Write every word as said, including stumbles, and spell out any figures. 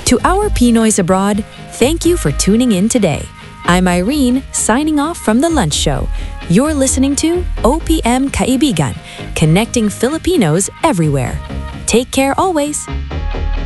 To our Pinoys abroad, thank you for tuning in today. I'm Irene, signing off from The Lunch Show. You're listening to O P M Kaibigan, connecting Filipinos everywhere. Take care always.